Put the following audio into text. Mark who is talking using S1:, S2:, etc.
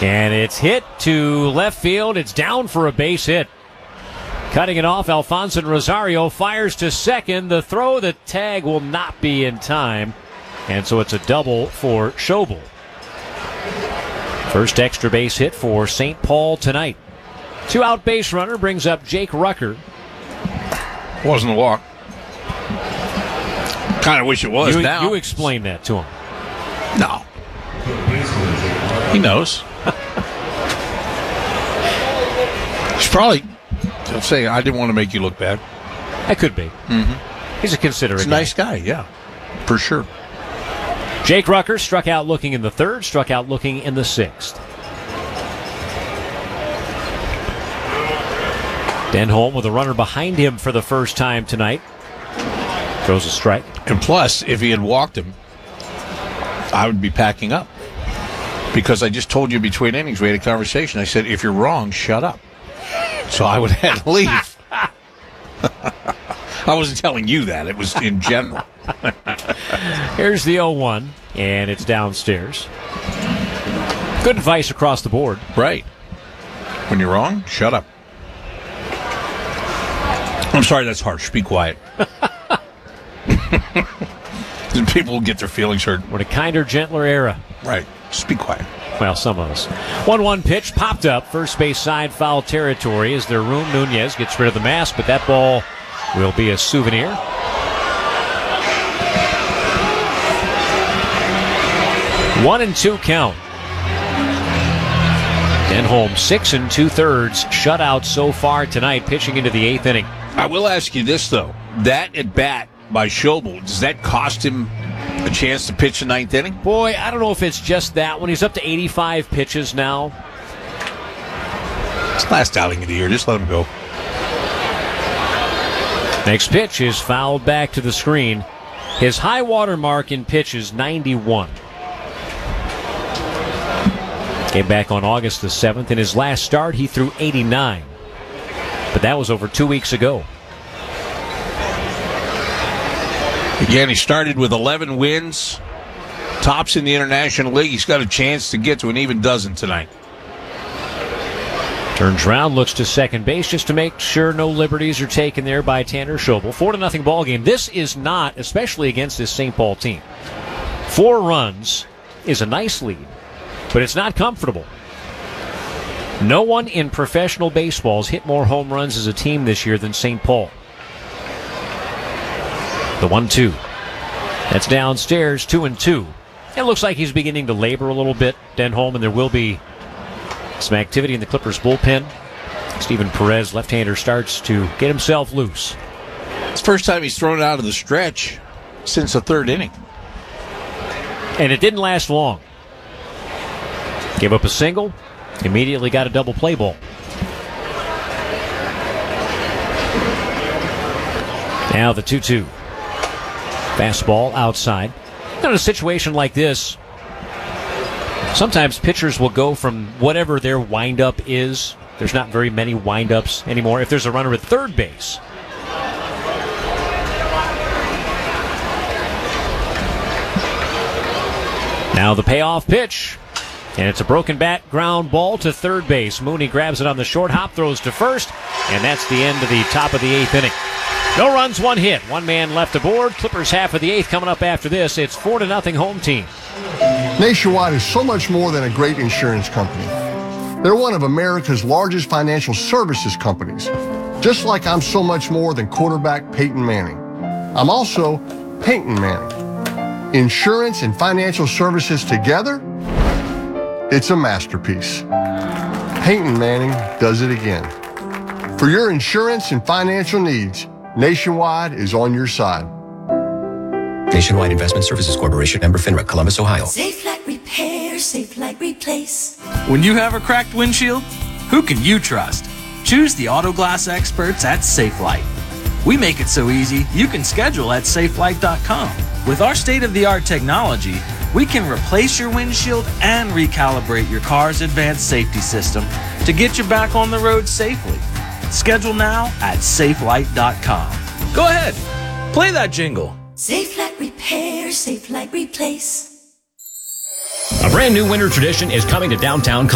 S1: And it's hit to left field. It's down for a base hit. Cutting it off, Alfonso Rosario fires to second. The throw, the tag will not be in time. And so it's a double for Schobel. First extra base hit for St. Paul tonight. Two-out base runner brings up Jake Rucker.
S2: Wasn't a walk. Kind of wish it was now.
S1: You explained that to him.
S2: No. He knows. He's probably saying, I didn't want to make you look bad.
S1: That could be.
S2: Mm-hmm.
S1: He's a considerate
S2: He's a nice guy, yeah. For sure.
S1: Jake Rucker struck out looking in the third, struck out looking in the sixth. Denholm with a runner behind him for the first time tonight. Throws a strike.
S2: And plus, if he had walked him, I would be packing up. Because I just told you between innings, we had a conversation. I said, if you're wrong, shut up. So I would have to leave. I wasn't telling you that. It was in general.
S1: Here's the 0-1, and it's downstairs. Good advice across the board.
S2: Right. When you're wrong, shut up. I'm sorry, that's harsh. Be quiet. People will get their feelings hurt.
S1: We're in a kinder, gentler era.
S2: Right. Just be quiet.
S1: Well, some of us. 1-1 pitch popped up. First base side foul territory as their room. Nunez gets rid of the mask, but that ball will be a souvenir. One and two count. Denholm 6 2/3 shutout so far tonight, pitching into the eighth inning.
S2: I will ask you this, though. That at bat by Schobel, does that cost him a chance to pitch the ninth inning?
S1: Boy, I don't know if it's just that. When he's up to 85 pitches now.
S2: It's last outing of the year. Just let him go.
S1: Next pitch is fouled back to the screen. His high water mark in pitches, 91. Came back on August the 7th. In his last start, he threw 89. But that was over 2 weeks ago.
S2: Again, he started with 11 wins. Tops in the International League. He's got a chance to get to an even dozen tonight.
S1: Turns around, looks to second base just to make sure no liberties are taken there by Tanner Schobel. 4-0 ball game. This is not, especially against this St. Paul team. 4 runs is a nice lead, but it's not comfortable. No one in professional baseball has hit more home runs as a team this year than St. Paul. The 1-2. That's downstairs, 2-2. It looks like he's beginning to labor a little bit, Denholm, and there will be some activity in the Clippers bullpen. Steven Perez, left-hander, starts to get himself loose.
S2: It's the first time he's thrown out of the stretch since the third inning.
S1: And it didn't last long. Gave up a single, immediately got a double play ball. Now the 2-2. Fastball outside. In a situation like this, sometimes pitchers will go from whatever their windup is. There's not very many windups anymore. If there's a runner at third base, now the payoff pitch. And it's a broken bat ground ball to third base. Mooney grabs it on the short hop, throws to first, and that's the end of the top of the eighth inning. No runs, 1 hit. 1 man left aboard. Clippers half of the eighth coming up after this. It's 4-0 home team.
S3: Nationwide is so much more than a great insurance company. They're one of America's largest financial services companies. Just like I'm so much more than quarterback Peyton Manning. I'm also Peyton Manning. Insurance and financial services together, it's a masterpiece. Peyton Manning does it again. For your insurance and financial needs, Nationwide is on your side.
S4: Nationwide Investment Services Corporation, member FINRA, Columbus, Ohio.
S5: Safe like repair, safe like replace.
S6: When you have a cracked windshield, who can you trust? Choose the auto glass experts at Safelite. We make it so easy, you can schedule at safelite.com. With our state-of-the-art technology, we can replace your windshield and recalibrate your car's advanced safety system to get you back on the road safely. Schedule now at safelite.com. Go ahead, play that jingle.
S5: Safe like repair, safe like replace.
S7: A brand new winter tradition is coming to downtown